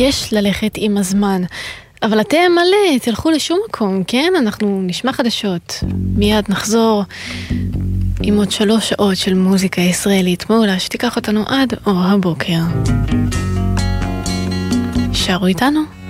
יש ללכת עם הזמן. אבל אתם מלא, תלכו לשום מקום, כן? אנחנו נשמע חדשות. מיד נחזור עם עוד 3 שעות של מוזיקה ישראלית מעולה שתיקח אותנו עד אור הבוקר. שרו איתנו.